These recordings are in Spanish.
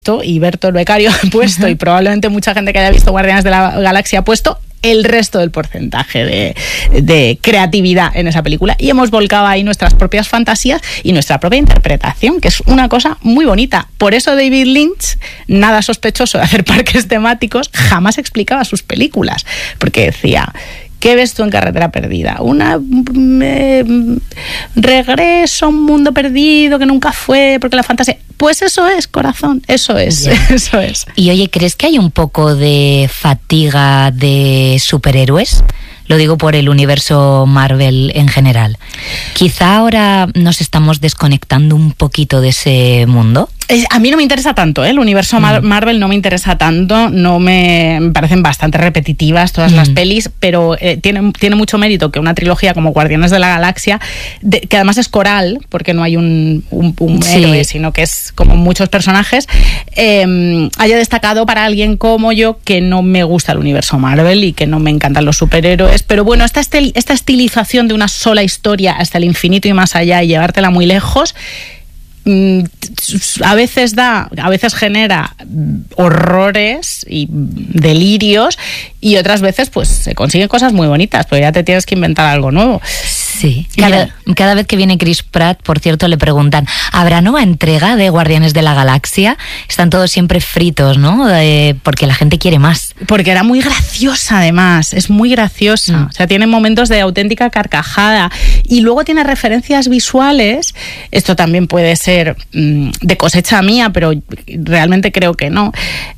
y Berto el becario ha puesto, y probablemente mucha gente que haya visto Guardianes de la Galaxia ha puesto el resto del porcentaje de creatividad en esa película, y hemos volcado ahí nuestras propias fantasías y nuestra propia interpretación, que es una cosa muy bonita. Por eso David Lynch, nada sospechoso de hacer parques temáticos, jamás explicaba sus películas, porque decía: ¿qué ves tú en Carretera Perdida? Regreso a un mundo perdido que nunca fue, porque la fantasía... Pues eso es, corazón, eso es, eso es. Y oye, ¿crees que hay un poco de fatiga de superhéroes? Lo digo por el universo Marvel en general. Quizá ahora nos estamos desconectando un poquito de ese mundo. A mí no me interesa tanto, el universo Marvel no me interesa tanto, me parecen bastante repetitivas todas las pelis, pero tiene mucho mérito que una trilogía como Guardianes de la Galaxia, que además es coral, porque no hay un héroe, sino que es como muchos personajes, haya destacado para alguien como yo, que no me gusta el universo Marvel y que no me encantan los superhéroes. Pero bueno, esta estilización de una sola historia hasta el infinito y más allá y llevártela muy lejos, a veces genera horrores y delirios, y otras veces pues se consiguen cosas muy bonitas, pero ya te tienes que inventar algo nuevo. Sí, cada vez que viene Chris Pratt, por cierto, le preguntan: ¿habrá nueva entrega de Guardianes de la Galaxia? Están todos siempre fritos, ¿no? Porque la gente quiere más. Porque era muy graciosa, además, es muy graciosa. O sea, tiene momentos de auténtica carcajada, y luego tiene referencias visuales. Esto también puede ser de cosecha mía, pero realmente creo que no.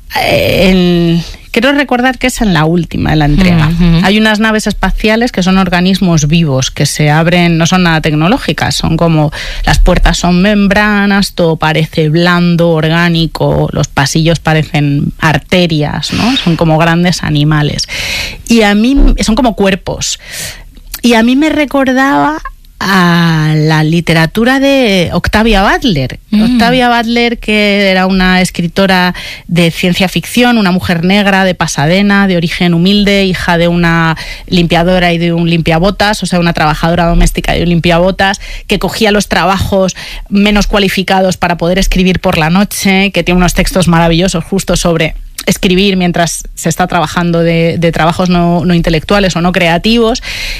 Quiero recordar que es en la última, en la entrega. Hay unas naves espaciales que son organismos vivos que se abren, no son nada tecnológicas, son como, las puertas son membranas, todo parece blando, orgánico, los pasillos parecen arterias, ¿no? Son como grandes animales. Y a mí son como cuerpos. Y a mí me recordaba a la literatura de Octavia Butler. Octavia Butler, que era una escritora de ciencia ficción, una mujer negra de Pasadena, de origen humilde, hija de una limpiadora y de un limpiabotas, o sea, una trabajadora doméstica y un limpiabotas, que cogía los trabajos menos cualificados para poder escribir por la noche, que tiene unos textos maravillosos justo sobre escribir mientras se está trabajando de trabajos no intelectuales o no creativos.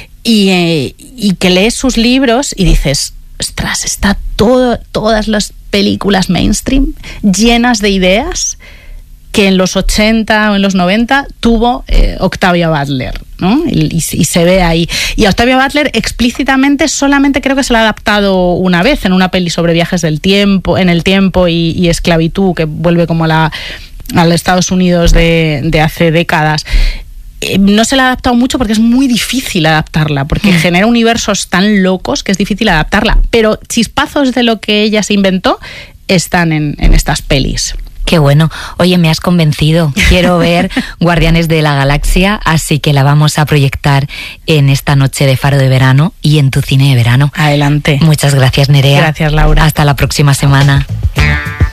Y que lees sus libros y dices: ostras, está todas las películas mainstream llenas de ideas que en los 80 o en los 90 tuvo Octavia Butler, ¿no? Y se ve ahí. Y a Octavia Butler explícitamente solamente creo que se la ha adaptado una vez en una peli sobre viajes en el tiempo y esclavitud, que vuelve como a los Estados Unidos de hace décadas. No se la ha adaptado mucho porque es muy difícil adaptarla, porque genera universos tan locos que es difícil adaptarla, pero chispazos de lo que ella se inventó están en estas pelis. Qué bueno. Oye, me has convencido. Quiero ver Guardianes de la Galaxia, así que la vamos a proyectar en esta noche de Faro de Verano y en tu cine de verano. Adelante. Muchas gracias, Nerea. Gracias, Laura. Hasta la próxima semana.